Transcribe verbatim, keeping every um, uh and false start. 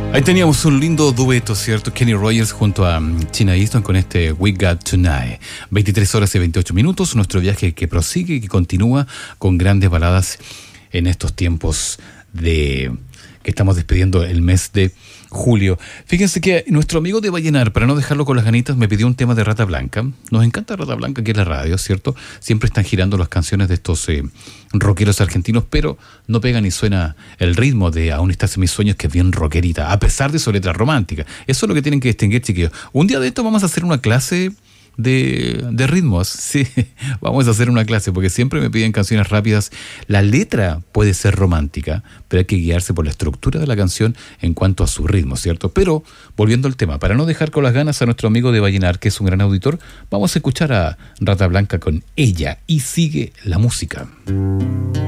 Ahí teníamos un lindo dueto, ¿cierto? Kenny Rogers junto a China Easton con este We Got Tonight. veintitrés horas y veintiocho minutos, nuestro viaje que prosigue y que continúa con grandes baladas en estos tiempos de que estamos despidiendo el mes de julio. Fíjense que nuestro amigo de Vallenar, para no dejarlo con las ganitas, me pidió un tema de Rata Blanca. Nos encanta Rata Blanca, que es la radio, ¿cierto? Siempre están girando las canciones de estos eh, rockeros argentinos, pero no pega ni suena el ritmo de Aún estás en mis sueños, que es bien rockerita, a pesar de su letra romántica. Eso es lo que tienen que distinguir, chiquillos. Un día de esto vamos a hacer una clase de, de ritmos, sí, vamos a hacer una clase, porque siempre me piden canciones rápidas. La letra puede ser romántica, pero hay que guiarse por la estructura de la canción en cuanto a su ritmo, ¿cierto? Pero, volviendo al tema, para no dejar con las ganas a nuestro amigo de Vallenar, que es un gran auditor, vamos a escuchar a Rata Blanca con Ella, y sigue la música.